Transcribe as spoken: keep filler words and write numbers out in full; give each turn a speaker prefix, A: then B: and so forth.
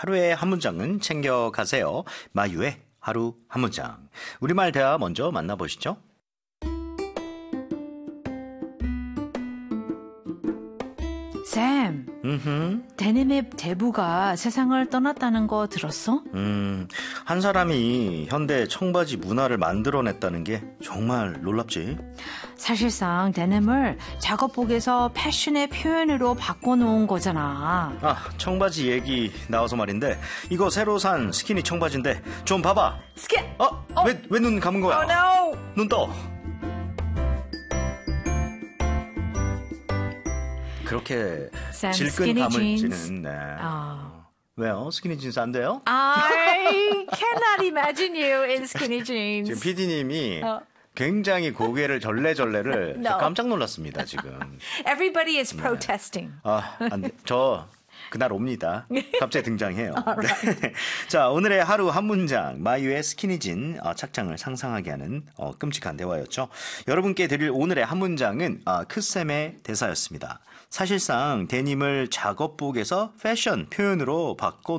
A: 하루에 한 문장은 챙겨가세요. 마유의 하루 한 문장. 우리말 대화 먼저 만나보시죠.
B: 쌤,
A: 음흠.
B: 데님의 대부가 세상을 떠났다는 거 들었어?
A: 음, 한 사람이 현대 청바지 문화를 만들어냈다는 게 정말 놀랍지.
B: 사실상 데님을 작업복에서 패션의 표현으로 바꿔놓은 거잖아.
A: 아, 청바지 얘기 나와서 말인데 이거 새로 산 스키니 청바지인데 좀 봐봐.
B: 스키!
A: 어?
B: 어.
A: 왜, 왜 눈 감은 거야?
B: Oh no!
A: 눈 떠. 그렇게
B: 쌤,
A: 질끈
B: 스키니
A: 감을지는
B: jeans.
A: 네.
B: 아.
A: 왜요? 스키니 진스 안 돼요?
B: I cannot imagine you in skinny jeans.
A: 지금 피디님이
B: 어.
A: 굉장히 고개를 절레절레를
B: No.
A: 깜짝 놀랐습니다 지금.
B: Everybody is protesting.
A: 아, 안 돼. 저 그날 옵니다. 갑자기 등장해요. 네. 자, 오늘의 하루 한 문장, 마유의 스키니진 어, 착장을 상상하게 하는 어, 끔찍한 대화였죠. 여러분께 드릴 오늘의 한 문장은 어, 크쌤의 대사였습니다. 사실상 데님을 작업복에서 패션 표현으로 바꿔